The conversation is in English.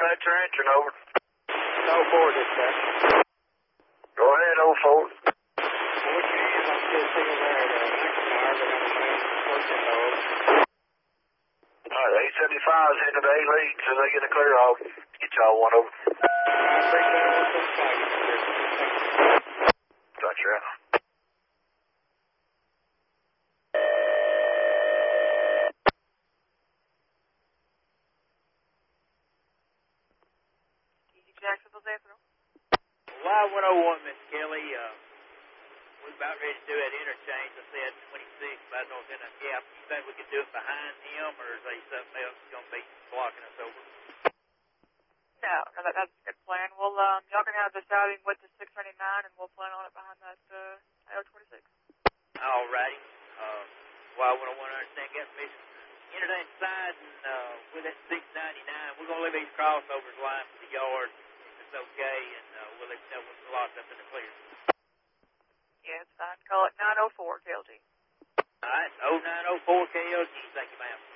dispatcher entering over. 04 dispatch. Go ahead, 04. Which is I'm still sitting there at McNamara, but I'm working over. Alright, 875 is heading to the A lead, so they get a clear off. Get y'all one over. I appreciate it. What's up, flag? Gotcha. Jacksonville's after them. Y101, Miss Kelly. We're about ready to do that interchange. I said 26, but I don't know if in a gap. You think we could do it behind him, or is there something else going to be blocking us over? No, that's a good plan. Well, y'all can have the siding with the 699, and we'll plan on it behind that IO26. All righty. Y101, understand, got permission. Interchange side, and with that 699, we're going to leave these crossovers lined for the yard. Okay, and we'll let you know when we're locked up in the clear. Yeah, it's fine. Call it 904 KLG. All right, 0904 KLG. Thank you, ma'am.